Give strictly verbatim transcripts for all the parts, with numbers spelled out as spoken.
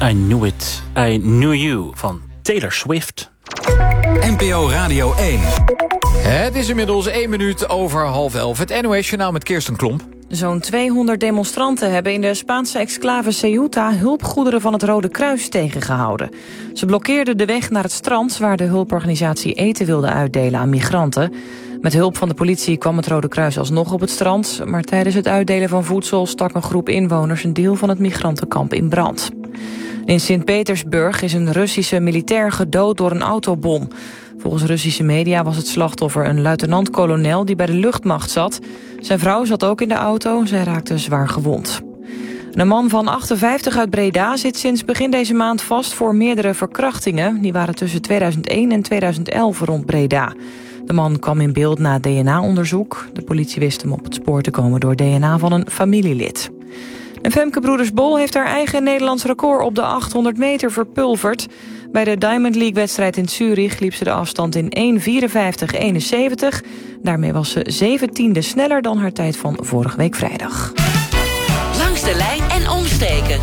I Knew It, I Knew You van Taylor Swift. N P O Radio één. Het is inmiddels één minuut over half elf. Het N O S-journaal met Kirsten Klomp. Zo'n tweehonderd demonstranten hebben in de Spaanse exclave Ceuta hulpgoederen van het Rode Kruis tegengehouden. Ze blokkeerden de weg naar het strand waar de hulporganisatie eten wilde uitdelen aan migranten. Met hulp van de politie kwam het Rode Kruis alsnog op het strand, maar tijdens het uitdelen van voedsel stak een groep inwoners een deel van het migrantenkamp in brand. In Sint-Petersburg is een Russische militair gedood door een autobom. Volgens Russische media was het slachtoffer een luitenant-kolonel die bij de luchtmacht zat. Zijn vrouw zat ook in de auto, zij raakte zwaar gewond. Een man van achtenvijftig uit Breda zit sinds begin deze maand vast voor meerdere verkrachtingen. Die waren tussen tweeduizend één en tweeduizend elf rond Breda. De man kwam in beeld na D N A-onderzoek. De politie wist hem op het spoor te komen door D N A van een familielid. En Femke Broeders-Bol heeft haar eigen Nederlands record op de achthonderd meter verpulverd. Bij de Diamond League-wedstrijd in Zurich liep ze de afstand in één vierenvijftig eenenzeventig. Daarmee was ze zeventiende sneller dan haar tijd van vorige week vrijdag. Langs de lijn en omsteken.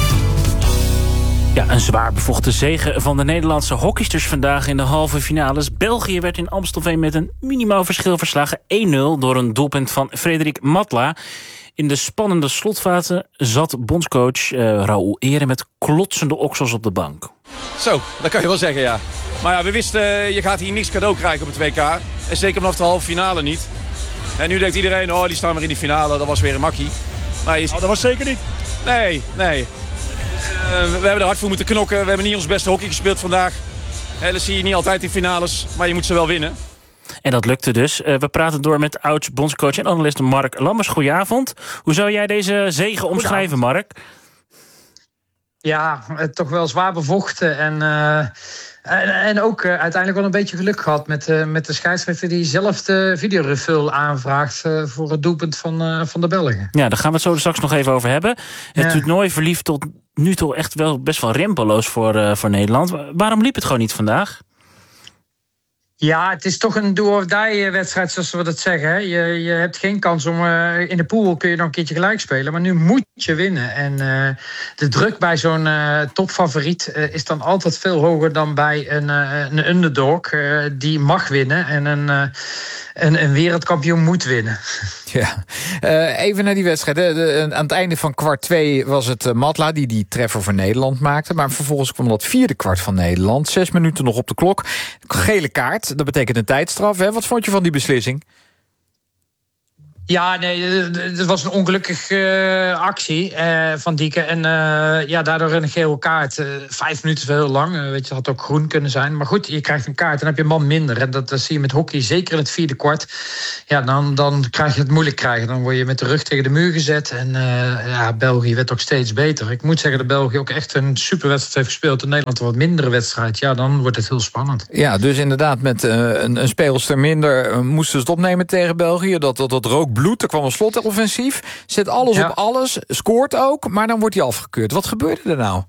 Ja, een zwaar bevochten zege van de Nederlandse hockeysters vandaag in de halve finales. België werd in Amstelveen met een minimaal verschil verslagen één nul... door een doelpunt van Frederik Matla. In de spannende slotfase zat bondscoach uh, Raoul Ere met klotsende oksels op de bank. Zo, dat kan je wel zeggen, ja. Maar ja, we wisten, uh, je gaat hier niks cadeau krijgen op het W K. En zeker vanaf de halve finale niet. En nu denkt iedereen, oh, die staan weer in die finale. Dat was weer een makkie. Maar je... oh, dat was zeker niet. Nee, nee. Uh, we hebben er hard voor moeten knokken. We hebben niet ons beste hockey gespeeld vandaag. Uh, dat zie je niet altijd in finales, maar je moet ze wel winnen. En dat lukte dus. Uh, we praten door met oud-bondscoach en analist Mark Lammers. Goedenavond. Hoe zou jij deze zege omschrijven, Mark? Ja, toch wel zwaar bevochten. En, uh, en, en ook uh, uiteindelijk wel een beetje geluk gehad met, uh, met de scheidsrechter die zelf de videorefill aanvraagt uh, voor het doelpunt van, uh, van de Belgen. Ja, daar gaan we het zo straks nog even over hebben. Het ja. toernooi verliep tot nu toe echt wel best wel rempeloos voor, uh, voor Nederland. Waarom liep het gewoon niet vandaag? Ja, het is toch een do-or-die wedstrijd, zoals we dat zeggen. Hè. Je, je hebt geen kans om... Uh, in de pool kun je nog een keertje gelijk spelen. Maar nu moet je winnen. En uh, de druk bij zo'n uh, topfavoriet uh, is dan altijd veel hoger dan bij een, uh, een underdog. Uh, die mag winnen. En een, uh, een, een wereldkampioen moet winnen. Ja, uh, even naar die wedstrijd. De, de, aan het einde van kwart twee was het uh, Matla die die treffer voor Nederland maakte. Maar vervolgens kwam dat vierde kwart van Nederland. Zes minuten nog op de klok. Gele kaart. Dat betekent een tijdstraf. Hè? Wat vond je van die beslissing? Ja, nee, het was een ongelukkige uh, actie uh, van Dieke. En uh, ja, daardoor een gele kaart. Uh, vijf minuten is wel heel lang. Uh, weet je, had ook groen kunnen zijn. Maar goed, je krijgt een kaart en dan heb je een man minder. En dat, dat zie je met hockey, zeker in het vierde kwart. Ja, dan, dan krijg je het moeilijk krijgen. Dan word je met de rug tegen de muur gezet. En uh, ja, België werd ook steeds beter. Ik moet zeggen dat België ook echt een superwedstrijd heeft gespeeld. En Nederland een wat mindere wedstrijd. Ja, dan wordt het heel spannend. Ja, dus inderdaad met uh, een, een speelster minder uh, moesten ze het opnemen tegen België. Dat, dat, dat rook bloed. Er kwam een slotoffensief. Zet alles ja. op alles. Scoort ook. Maar dan wordt hij afgekeurd. Wat gebeurde er nou?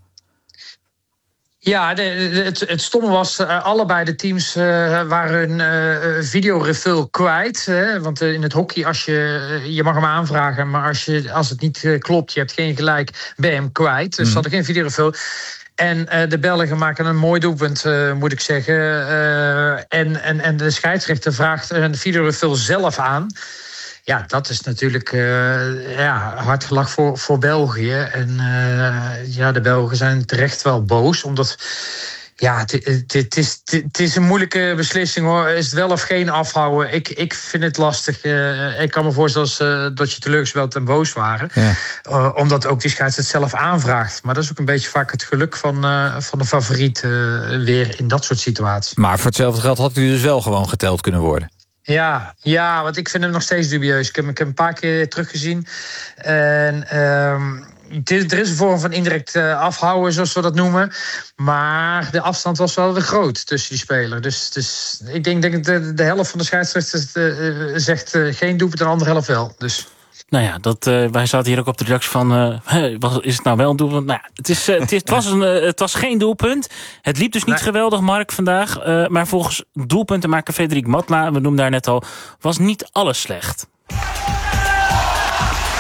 Ja, de, de, het, het stomme was, uh, allebei de teams uh, waren hun uh, videorefill kwijt. Uh, want uh, in het hockey, als je, uh, je mag hem aanvragen, maar als, je, als het niet uh, klopt, je hebt geen gelijk, ben je hem kwijt. Dus ze hadden geen videorefill. En uh, de Belgen maken een mooi doelpunt, uh, moet ik zeggen. Uh, en, en, en de scheidsrechter vraagt een videorefill zelf aan. Ja, dat is natuurlijk uh, ja, hard gelach voor, voor België. En uh, ja, de Belgen zijn terecht wel boos. Omdat, ja, het is, is een moeilijke beslissing hoor. Is het wel of geen afhouden? Ik, ik vind het lastig. Uh, ik kan me voorstellen uh, dat je teleurgesteld en boos waren. Ja. Uh, omdat ook die scheidsrechter het zelf aanvraagt. Maar dat is ook een beetje vaak het geluk van, uh, van de favoriet uh, weer in dat soort situaties. Maar voor hetzelfde geld had hij dus wel gewoon geteld kunnen worden. Ja, ja, want ik vind hem nog steeds dubieus. Ik heb, ik heb hem een paar keer teruggezien. En uh, er is een vorm van indirect uh, afhouden, zoals we dat noemen. Maar de afstand was wel weer groot tussen die spelers. Dus, dus ik denk dat de, de helft van de scheidsrechters uh, zegt uh, geen doelpunt en de andere helft wel. Dus... Nou ja, dat, uh, wij zaten hier ook op de redactie van... Uh, was, is het nou wel een doelpunt? Nou ja, het, is, uh, het, is, het, was een, uh, het was geen doelpunt. Het liep dus niet nee. geweldig, Mark, vandaag. Uh, maar volgens doelpuntenmaker Frederik Matla, we noemden daar net al... was niet alles slecht.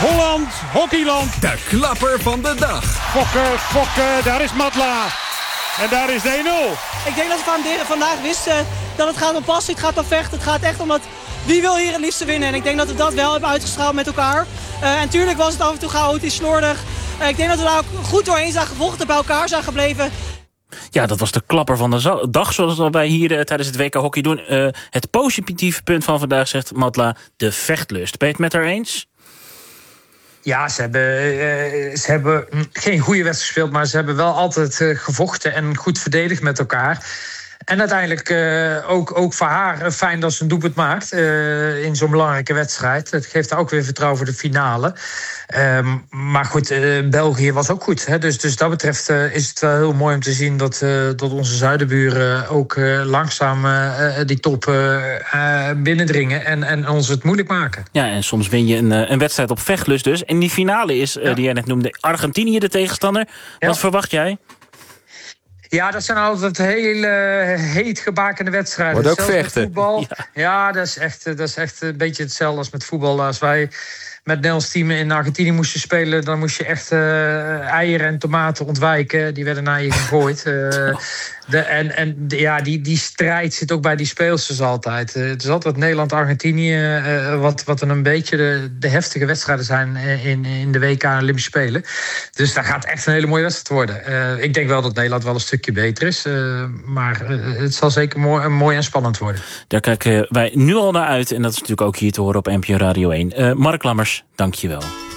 Holland, hockeyland. De klapper van de dag. Fokke, Fokke, daar is Matla. En daar is de één nul. Ik denk dat we van vandaag wisten dat het gaat om passie, het gaat om vechten. Het gaat echt om dat wie wil hier het liefste winnen. En ik denk dat we dat wel hebben uitgestraald met elkaar. Uh, en tuurlijk was het af en toe chaotisch, slordig. Uh, ik denk dat we daar ook goed doorheen zijn gevochten, bij elkaar zijn gebleven. Ja, dat was de klapper van de dag, zoals wij hier uh, tijdens het W K Hockey doen. Uh, het positieve punt van vandaag, zegt Matla, de vechtlust. Ben je het met haar eens? Ja, ze hebben, uh, ze hebben geen goede wedstrijd gespeeld, maar ze hebben wel altijd uh, gevochten en goed verdedigd met elkaar. En uiteindelijk uh, ook, ook voor haar uh, fijn dat ze een doelpunt maakt uh, in zo'n belangrijke wedstrijd. Het geeft haar ook weer vertrouwen voor de finale. Um, maar goed, uh, België was ook goed. Hè? Dus, dus dat betreft uh, is het wel heel mooi om te zien dat, uh, dat onze zuidenburen ook uh, langzaam uh, die top uh, uh, binnendringen en, en ons het moeilijk maken. Ja, en soms win je een, een wedstrijd op vechtlust dus. En die finale is, uh, ja. die jij net noemde, Argentinië de tegenstander. Ja. Wat verwacht jij? Ja, dat zijn altijd hele heet gebakende wedstrijden. Wordt ook vechten. Voetbal. Ja, ja dat, is echt, dat is echt een beetje hetzelfde als met voetbal. Als wij met het Nederlands team in Argentinië moesten spelen, dan moest je echt uh, eieren en tomaten ontwijken. Die werden naar je gegooid. Uh, de, en en de, ja, die, die strijd zit ook bij die speelsters altijd. Uh, het is altijd Nederland-Argentinië, uh, wat, wat dan een beetje de, de heftige wedstrijden zijn in, in de W K en Olympische Spelen. Dus daar gaat echt een hele mooie wedstrijd worden. Uh, ik denk wel dat Nederland wel een stukje beter is. Uh, maar uh, het zal zeker mooi, mooi en spannend worden. Daar kijken wij nu al naar uit. En dat is natuurlijk ook hier te horen op N P O Radio één. Uh, Mark Lammers, dank je wel.